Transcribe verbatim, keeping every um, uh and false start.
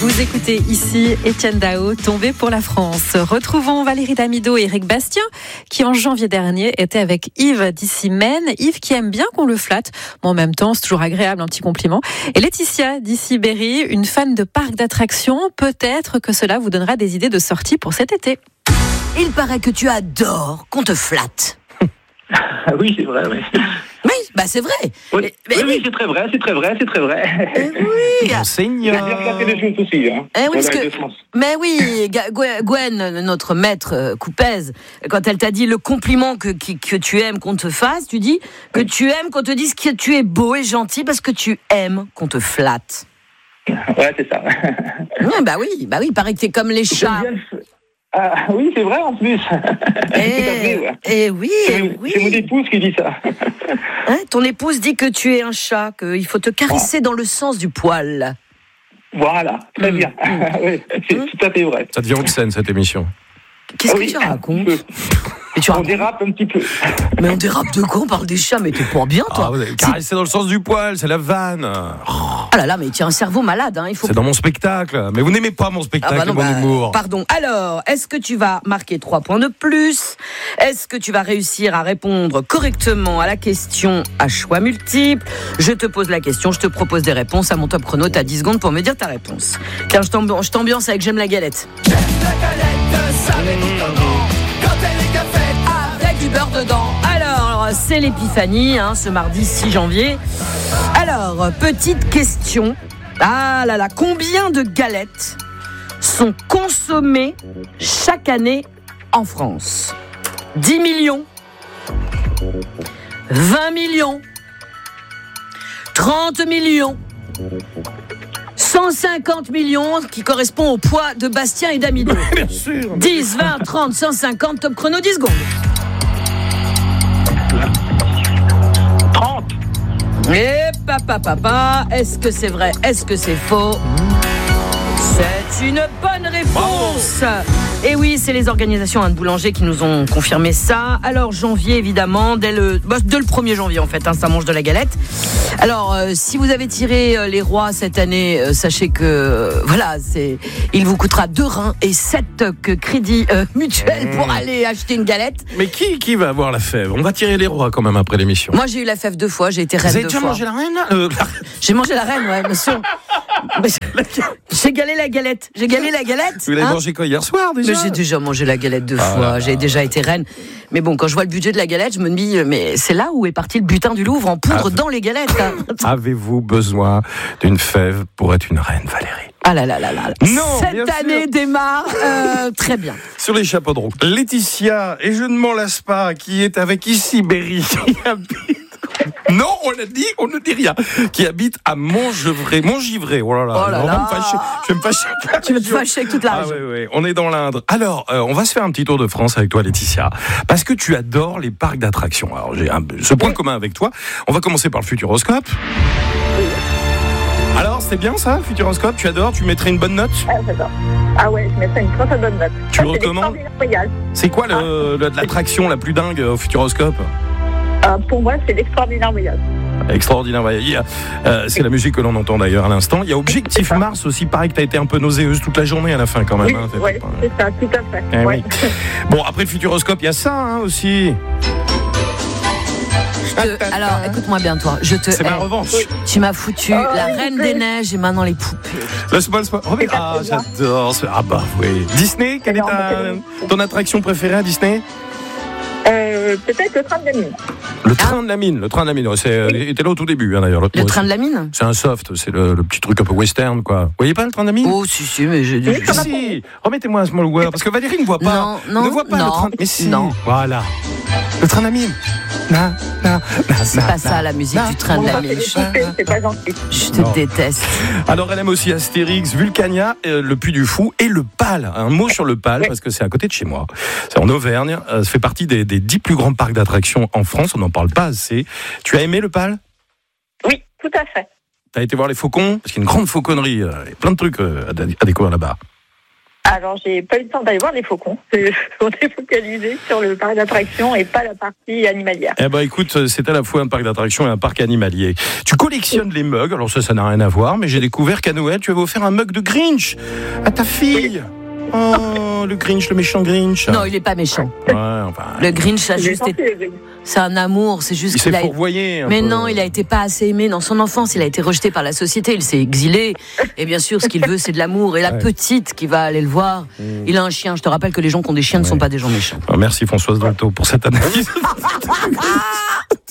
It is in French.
Vous écoutez ici Étienne Dao, tombé pour la France. Retrouvons Valérie Damido et Eric Bastien, qui en janvier dernier étaient avec Yves d'ici Maine. Yves qui aime bien qu'on le flatte, mais en même temps c'est toujours agréable, un petit compliment. Et Laetitia d'ici Berry, une fan de parcs d'attractions. Peut-être que cela vous donnera des idées de sortie pour cet été. Il paraît que tu adores qu'on te flatte. Oui, c'est vrai, oui. Oui, bah c'est vrai. Oui, Mais, oui, mais oui, c'est très vrai, c'est très vrai, c'est très vrai. Eh oui. Il a bien placé les choses aussi. Hein. Eh oui, Voilà, parce que, les deux sens. mais oui, Gwen, notre maître euh, Coupez, quand elle t'a dit le compliment que, que, que tu aimes qu'on te fasse, tu dis que tu aimes qu'on te dise que tu es beau et gentil parce que tu aimes qu'on te flatte. Ouais, c'est ça. Ouais, bah oui, bah oui, il paraît que t'es comme les chats. J'aime bien le- Ah, oui, c'est vrai en plus. Tout à fait, ouais. Eh oui, C'est, eh mon- oui. c'est mon épouse qui dit ça. Hein, ton épouse dit que tu es un chat, qu'il faut te caresser dans le sens du poil. Voilà, très Mm. bien. Oui, c'est Mm. tout à fait vrai. Ça devient obscène cette émission. Qu'est-ce Ah que oui, tu racontes un peu. Mais tu On racontes- dérape un petit peu. Mais on dérape de quoi? On parle des chats, mais t'es pas bien, toi. Ah, vous avez caressé dans le sens du poil, c'est la vanne. Oh, Ah là là, mais tu as un cerveau malade, hein. Il faut. c'est dans mon spectacle. Mais vous n'aimez pas mon spectacle Ah bah non, et mon bah, humour. Pardon. Alors, est-ce que tu vas marquer trois points de plus? Est-ce que tu vas réussir à répondre correctement à la question à choix multiples? Je te pose la question, je te propose des réponses. À mon top chrono, t'as dix secondes pour me dire ta réponse. Tiens, je t'ambiance, je t'ambiance avec J'aime la galette. J'aime la galette, ça met du dedans, quand elle est bien faite, avec du beurre dedans. Alors, c'est l'épiphanie, hein, ce mardi six janvier. Alors, petite question. Ah là là, combien de galettes sont consommées chaque année en France? dix millions, vingt millions, trente millions, cent cinquante millions, qui correspond au poids de Bastien et d'Amido. Bien sûr. dix, vingt, trente, cent cinquante, top chrono, dix secondes. trente. Et papa, papa, est-ce que c'est vrai? Est-ce que c'est faux? C'est une bonne réponse. Et oui, c'est les organisations hein, de boulangers qui nous ont confirmé ça. Alors janvier évidemment, dès le, bah, dès le premier janvier en fait, hein, ça mange de la galette. Alors euh, si vous avez tiré euh, les rois cette année, euh, sachez que euh, voilà, c'est, il vous coûtera deux reins et sept que crédit euh, mutuel pour aller acheter une galette. Mais qui, qui va avoir la fève? On va tirer les rois quand même après l'émission. Moi j'ai eu la fève deux fois, j'ai été Vous reine avez deux déjà fois. mangé la reine Euh, la- J'ai mangé la reine, ouais, monsieur. Mais j'ai galé la galette. J'ai galé la galette. Vous l'avez hein. mangé quoi hier soir déjà? Mais j'ai déjà mangé la galette deux Ah fois. là là. J'ai déjà été reine. Mais bon, quand je vois le budget de la galette, je me dis, mais c'est là où est parti le butin du Louvre en poudre Ah, dans les galettes. hein. Avez-vous besoin d'une fève pour être une reine, Valérie? Ah là là là là. Non, Cette bien année sûr. démarre euh, très bien. Sur les chapeaux de roue. Laetitia, et je ne m'en lasse pas, qui est avec ici Berry, qui habite... Non, on l'a dit, on ne dit rien. Qui habite à Montgivray. Montgivray, oh là là. Oh là je vais là. me fâcher. Je vais me fâcher avec la Tu veux te région. fâcher avec toute la Ah région. ouais, ouais, on est dans l'Indre. Alors, euh, on va se faire un petit tour de France avec toi, Laetitia, parce que tu adores les parcs d'attractions. Alors, j'ai un, ce point commun avec toi. On va commencer par le Futuroscope. Alors, c'est bien ça, le Futuroscope? Tu adores? Tu mettrais une bonne note? Ah, j'adore. Ah ouais, je mettrais une très très bonne note. Tu Ça, le c'est recommandes? l'extraordinaire voyage. C'est quoi le, le- l'attraction la plus dingue au Futuroscope? Euh, pour moi, c'est l'extraordinaire voyage. Extraordinaire voyage. Il y a, euh, c'est la musique que l'on entend d'ailleurs à l'instant. Il y a Objectif C'est ça. Mars aussi. Pareil que tu as été un peu nauséeuse toute la journée à la fin quand même. Oui, hein, ouais, pas- c'est ça, tout à fait. Eh Ouais. oui. Bon, après le Futuroscope, il y a ça hein, aussi. Je- alors, écoute-moi bien, toi. Je te C'est ma hais. revanche. Tu m'as foutu Oh, la oui, Reine je des sais. Neiges et maintenant les poupées. Le Small Spot. Oh, mais- ah, très bien. j'adore. ce- Ah bah oui. Disney, quelle est Non, ta, mais ton attraction préférée à Disney? Euh, peut-être le train de la mine. Le train de la mine. Le train de la mine. Ouais, c'est, il était là au tout début hein, d'ailleurs. l'autre Le fois train aussi. de la mine? C'est un soft. C'est le, le petit truc un peu western quoi. Vous voyez pas le train de la mine? Oh, si, si, mais j'ai Oui, dit. ça va. Si, remettez-moi un small world, parce que Valérie ne voit pas. Non, non, ne voit pas non, le train. Mais si, non. voilà. Le train de la mine. Na, na, na, C'est na, pas ça na, la musique na. du train de Bon, la ça, mine. c'est des poupées, c'est pas gentil. Je te Non. déteste. Alors elle aime aussi Astérix, Vulcania, euh, le Puy du Fou et le Pal. Un mot sur le Pal, Ouais. parce que c'est à côté de chez moi. C'est en Auvergne. Euh, ça fait partie des, des dix plus grands parcs d'attractions en France. On n'en parle pas assez. Tu as aimé le Pal? Oui, tout à fait. Tu as été voir les faucons? Parce qu'il y a une grande fauconnerie. euh, Il y a plein de trucs euh, à, à découvrir là-bas. Alors, j'ai pas eu le temps d'aller voir les faucons. On est focalisé sur le parc d'attractions et pas la partie animalière. Eh ben, écoute, c'est à la fois un parc d'attractions et un parc animalier. Tu collectionnes les mugs. Alors ça, ça n'a rien à voir, mais j'ai découvert qu'à Noël, tu avais offert un mug de Grinch à ta fille. Oh, le Grinch, le méchant Grinch. Non, il est pas méchant. Ouais, enfin. Le Grinch a J'ai juste senti été... les- C'est un amour, c'est juste Il s'est qu'il a... fourvoyé. un Mais peu. non, il a été pas assez aimé dans son enfance, il a été rejeté par la société, il s'est exilé. Et bien sûr, ce qu'il veut, c'est de l'amour. Et la Ouais. petite qui va aller le voir, Mmh. il a un chien. Je te rappelle que les gens qui ont des chiens ne sont Ouais. pas des gens méchants. Ah, merci Françoise Dolto pour cette analyse.